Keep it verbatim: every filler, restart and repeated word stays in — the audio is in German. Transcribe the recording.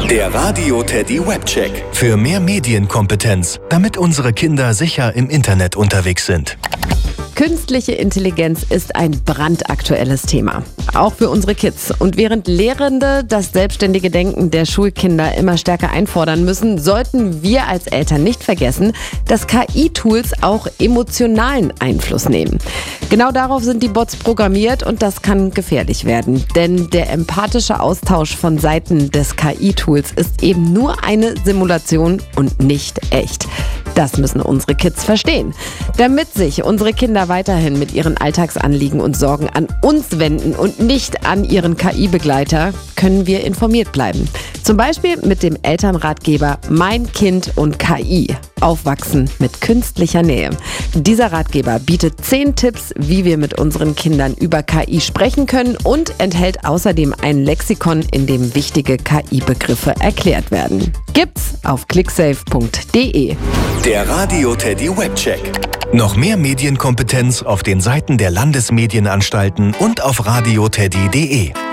Der Radio Teddy Webcheck. Für mehr Medienkompetenz, damit unsere Kinder sicher im Internet unterwegs sind. Künstliche Intelligenz ist ein brandaktuelles Thema, auch für unsere Kids. Und während Lehrende das selbstständige Denken der Schulkinder immer stärker einfordern müssen, sollten wir als Eltern nicht vergessen, dass K I-Tools auch emotionalen Einfluss nehmen. Genau darauf sind die Bots programmiert und das kann gefährlich werden. Denn der empathische Austausch von Seiten des K I-Tools ist eben nur eine Simulation und nicht echt. Das müssen unsere Kids verstehen. Damit sich unsere Kinder weiterhin mit ihren Alltagsanliegen und Sorgen an uns wenden und nicht an ihren K I-Begleiter, können wir informiert bleiben. Zum Beispiel mit dem Elternratgeber Mein Kind und K I. Aufwachsen mit künstlicher Nähe. Dieser Ratgeber bietet zehn Tipps, wie wir mit unseren Kindern über K I sprechen können und enthält außerdem ein Lexikon, in dem wichtige K I-Begriffe erklärt werden. Gibt's auf clicksafe punkt de. Der Radio Teddy Webcheck. Noch mehr Medienkompetenz auf den Seiten der Landesmedienanstalten und auf radio teddy punkt de.